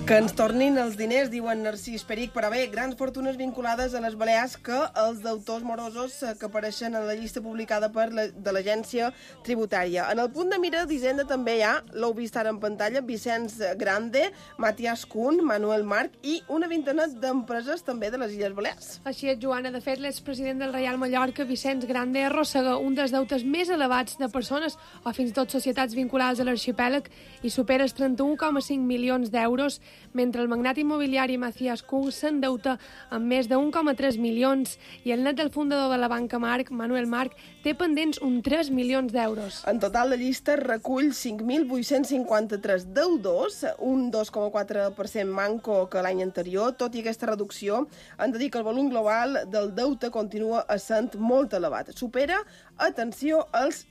Que ens tornin els diners, diuen Narcís Peric, però bé, grans fortunes vinculades a les Balears que els deutors morosos que apareixen en la llista publicada de l'Agència Tributària. En el punt de mira d'Hisenda també hi ha, l'heu vist ara en pantalla, Vicenç Grande, Matías Kuhn, Manuel Marc i una vintena d'empreses també de les Illes Balears. Així és, Joana. De fet, l'expresident del Reial Mallorca, Vicenç Grande, arrossega un dels deutes més elevats de persones o fins i tot societats vinculades a l'arxipèlag i supera els 31,5 milions d'euros, mentre el magnat immobiliari Matías Kuhn s'endeuta amb més de 1,3 milions i el net del fundador de la banca Marc, Manuel Marc, té pendents uns 3 milions d'euros. En total, la llista recull 5.853 deudors, un 2,4% manco que l'any anterior. Tot i aquesta reducció, han de dir que el volum global del deute continua essent molt elevat. Supera, atenció, els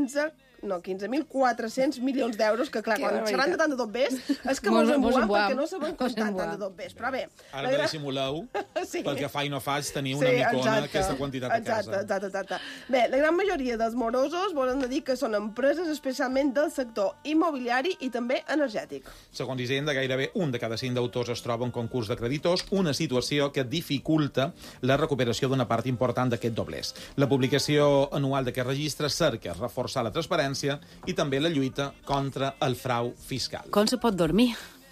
15.400 milions d'euros, que clar, quan xerran de tant de dobbers, és que mos embuam perquè no sabem comptar tant de dobbers. Però bé... Ara me dissimuleu, sí. Perquè fa i no faig tenir una micona aquesta quantitat a casa. Exacte. Bé, la gran majoria dels morosos volen dir que són empreses especialment del sector immobiliari i també energètic. Segons Hisenda, gairebé un de cada 5 deutors es troba en concurs de creditors, una situació que dificulta la recuperació d'una part important d'aquest doblers. La publicació anual d'aquest registre cerca reforçar la transparència i també la lluita contra el frau fiscal. Com se pot dormir?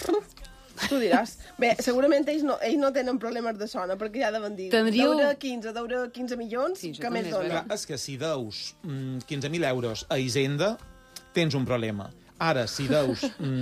Tu diràs. Bé, segurament ells no tenen problemes de son, perquè ja deuen dir, deure 15 milions, sí, que més dona? Clar, és que si deus 15.000 euros a Hisenda, tens un problema. Ara, si deus...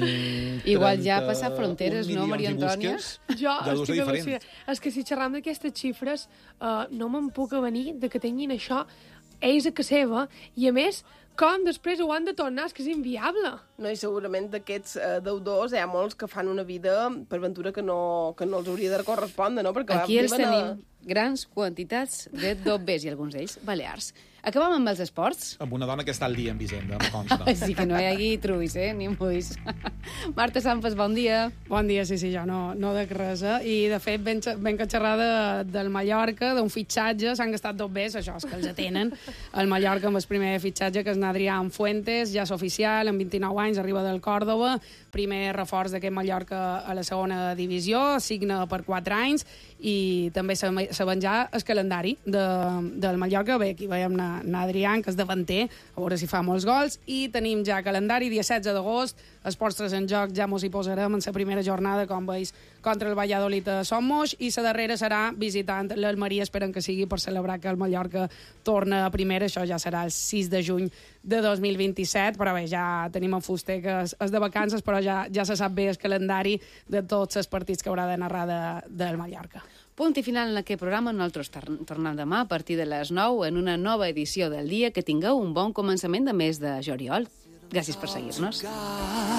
Igual ja ha passat fronteres, no, Maria Antònia? Jo estic al·lucinant. És que si xerram d'aquestes xifres, no me'n puc avenir de que tinguin això ells a casa seva, i a més, com després ho han de tornar, és que és inviable. No, i segurament d'aquests deudors hi ha molts que fan una vida, per ventura, que no els hauria de correspondre, no? Perquè aquí els tenim grans quantitats de dobbers i alguns d'ells balears. Acabem amb els esports? Amb una dona que està al dia amb Hisenda, em consta. Sí que no hi hagi truis, ni mulls. Marta Sampas, bon dia. Bon dia, sí, jo no dec res. I, de fet, ben que xerrar del Mallorca, d'un fitxatge, s'han gastat dobbers, això és que els atenen. El Mallorca amb el primer fitxatge, que és Adrián Fuentes, ja és oficial, amb 29 anys, arriba del Còrdova, primer reforç d'aquest Mallorca a la segona divisió, signa per 4 anys, i també sabem ja el calendari del Mallorca. Bé, aquí veiem Adrián, que és davanter, a veure si fa molts gols, i tenim ja calendari, dia 16 d'agost, els postres en joc ja mos hi posarem en la primera jornada, com veus, contra el Valladolid a Somos, i la darrera serà visitant l'Almeria, esperen que sigui per celebrar que el Mallorca torna a primera, això ja serà el 6 de juny de 2027, però bé, ja tenim en Fuster que és de vacances, però ja se sap bé el calendari de tots els partits que haurà de narrar del Mallorca. Punt i final en aquest programa. Nosaltres tornem demà a partir de les 9 en una nova edició del dia. Que tingueu un bon començament de mes de juliol. Gràcies per seguir-nos.